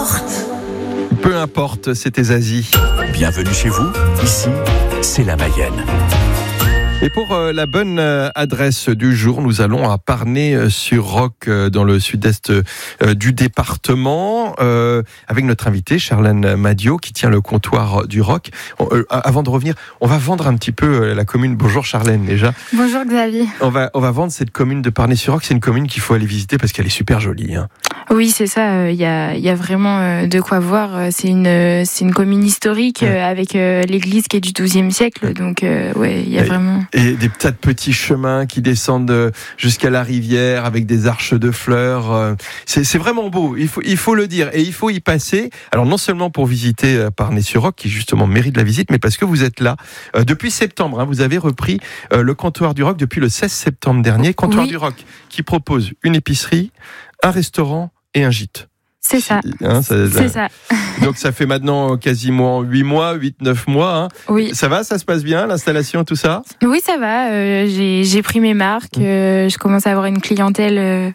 Peu importe, c'était Zazie. Bienvenue chez vous, ici, c'est la Mayenne. Et pour la bonne adresse du jour, nous allons à Parnay-sur-Roc, dans le sud-est du département, avec notre invitée Charlène Madiot, qui tient le comptoir du Roc. Avant de revenir, on va vendre un petit peu la commune. Bonjour Charlène, déjà. Bonjour Xavier. On va vendre cette commune de Parnay-sur-Roc. C'est une commune qu'il faut aller visiter parce qu'elle est super jolie. Hein. Oui, c'est ça. Il y a vraiment de quoi voir. C'est une commune historique avec l'église qui est du XIIe siècle. Donc, il y a vraiment... Et des tas de petits chemins qui descendent jusqu'à la rivière avec des arches de fleurs. C'est vraiment beau, il faut le dire. Et il faut y passer. Alors non seulement pour visiter Parnay-sur-Roc, qui justement mérite la visite, mais parce que vous êtes là. Depuis septembre, vous avez repris le comptoir du Roc depuis le 16 septembre dernier. Comptoir du Roc qui propose une épicerie, un restaurant et un gîte. C'est ça. C'est ça. Donc ça fait maintenant quasiment 8-9 mois. Hein. Oui. Ça va, ça se passe bien, l'installation, tout ça ? Oui, ça va. J'ai pris mes marques. Je commence à avoir une clientèle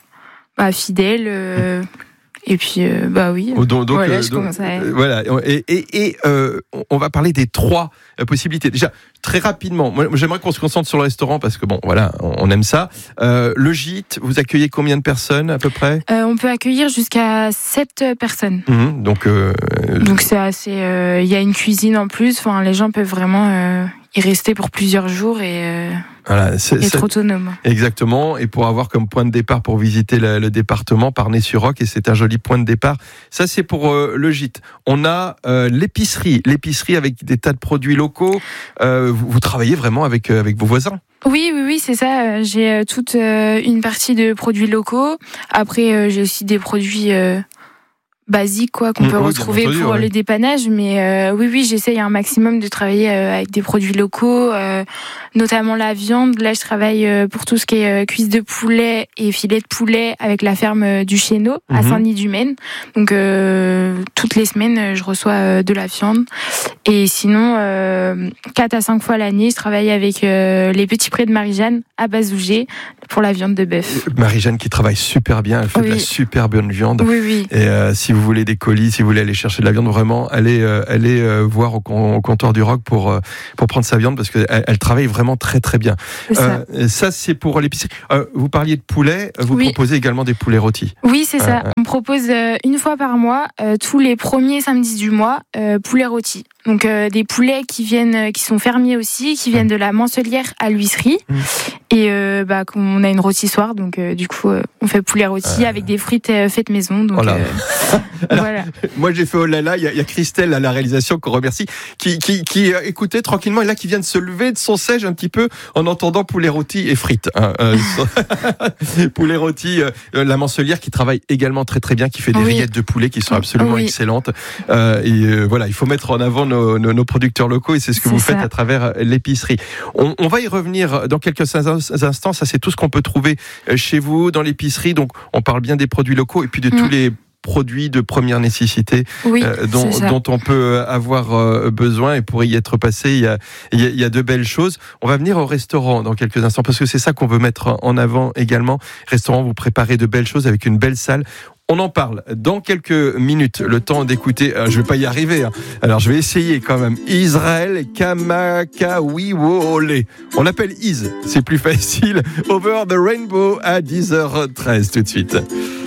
fidèle. Et puis, oui. Donc, voilà, je commence à... Voilà. Et on va parler des 3 possibilités. Déjà, très rapidement, moi, j'aimerais qu'on se concentre sur le restaurant parce que, on aime ça. Le gîte, vous accueillez combien de personnes à peu près ? On peut accueillir jusqu'à 7 personnes. Donc c'est assez... Il y a une cuisine en plus. Enfin, les gens peuvent vraiment y rester pour plusieurs jours et... être autonome. Exactement, et pour avoir comme point de départ pour visiter le département Parnay-sur-Roc, et c'est un joli point de départ. Ça, c'est pour le gîte. On a l'épicerie avec des tas de produits locaux. Vous travaillez vraiment avec vos voisins ? Oui, c'est ça. J'ai toute une partie de produits locaux. Après, j'ai aussi des produits... basique qu'on peut retrouver pour le dépannage, mais oui, j'essaye un maximum de travailler avec des produits locaux, notamment la viande. Là, je travaille pour tout ce qui est cuisse de poulet et filet de poulet avec la ferme du Chéneau à Saint-Denis-du-Maine. Donc toutes les semaines, je reçois de la viande. Et sinon, 4 à 5 fois l'année, je travaille avec les Petits Prés de Marie-Jeanne à Bazougé pour la viande de bœuf. Marie-Jeanne qui travaille super bien, elle fait de la super bonne viande. Oui. Et si vous voulez des colis, si vous voulez aller chercher de la viande, vraiment, allez voir au comptoir du Roc pour prendre sa viande parce qu'elle travaille vraiment très très bien. Ça, c'est pour l'épicerie. Vous parliez de poulet, vous proposez également des poulets rôtis. Oui, c'est ça. On propose une fois par mois, tous les premiers samedis du mois, poulet rôti. Donc des poulets qui sont fermiers aussi, qui viennent de la Mancelière à l'huisserie. Et on a une rôtissoire, donc du coup on fait poulet rôti avec des frites faites maison. Donc Alors, voilà. Moi j'ai fait oh là là, il y a Christelle à la réalisation qu'on remercie, qui écoutait tranquillement et là qui vient de se lever de son siège un petit peu en entendant poulet rôti et frites. Poulet rôti, la Mancelière qui travaille également très très bien, qui fait des rillettes de poulet qui sont absolument excellentes. Il faut mettre en avant nos producteurs locaux et c'est ce que vous faites à travers l'épicerie. On va y revenir dans quelques instants. Ça, c'est tout ce qu'on peut trouver chez vous dans l'épicerie. Donc, on parle bien des produits locaux et puis de tous les produits de première nécessité dont on peut avoir besoin. Et pour y être passé, il y a de belles choses. On va venir au restaurant dans quelques instants parce que c'est ça qu'on veut mettre en avant également. Restaurant, vous préparez de belles choses avec une belle salle. On en parle dans quelques minutes. Le temps d'écouter. Je vais pas y arriver. Alors je vais essayer quand même. Israël Kamakawiwole. On l'appelle Is. C'est plus facile. Over the Rainbow à 10h13 tout de suite.